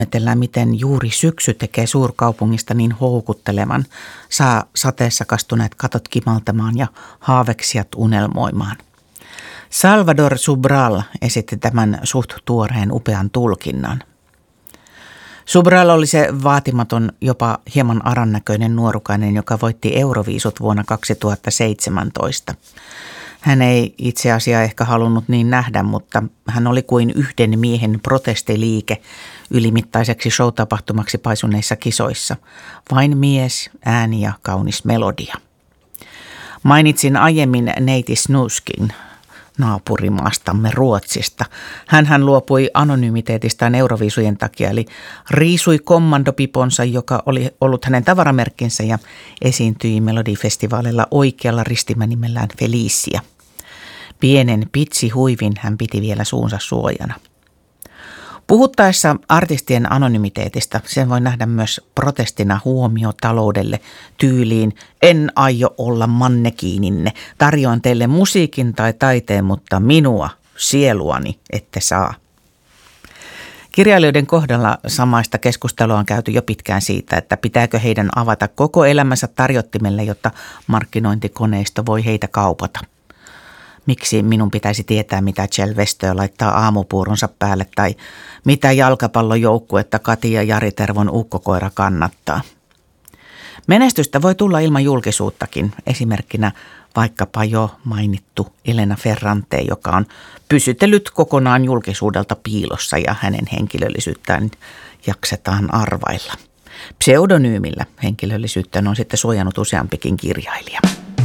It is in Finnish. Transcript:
Ihmetellään, miten juuri syksy tekee suurkaupungista niin houkuttelevan, saa sateessa kastuneet katot kimaltamaan ja haaveksijat unelmoimaan. Salvador Sobral esitti tämän suht tuoreen upean tulkinnan. Sobral oli se vaatimaton, jopa hieman arannäköinen nuorukainen, joka voitti Euroviisut vuonna 2017. Hän ei itse asiassa ehkä halunnut niin nähdä, mutta hän oli kuin yhden miehen protestiliike ylimittaiseksi showtapahtumaksi paisuneissa kisoissa. Vain mies, ääni ja kaunis melodia. Mainitsin aiemmin neiti Snuskin naapurimaastamme Ruotsista. Hänhän luopui anonymiteetistaan Euroviisujen takia, eli riisui kommandopiponsa, joka oli ollut hänen tavaramerkkinsä ja esiintyi Melodifestivaalilla oikealla ristimänimellään Felicia. Pienen pitsihuivin hän piti vielä suunsa suojana. Puhuttaessa artistien anonymiteetista sen voi nähdä myös protestina huomiotaloudelle tyyliin en aio olla mannekiininne. Tarjoan teille musiikin tai taiteen, mutta minua, sieluani, ette saa. Kirjailijoiden kohdalla samaista keskustelua on käyty jo pitkään siitä, että pitääkö heidän avata koko elämänsä tarjottimelle, jotta markkinointikoneisto voi heitä kaupata. Miksi minun pitäisi tietää, mitä Kjell Westö laittaa aamupuuronsa päälle tai mitä jalkapallojoukkuetta Kati ja Jari Tervon ukkokoira kannattaa. Menestystä voi tulla ilman julkisuuttakin, esimerkkinä vaikkapa jo mainittu Elena Ferrante, joka on pysytellyt kokonaan julkisuudelta piilossa ja hänen henkilöllisyyttään jaksetaan arvailla. Pseudonyymillä henkilöllisyyttään on sitten suojannut useampikin kirjailija.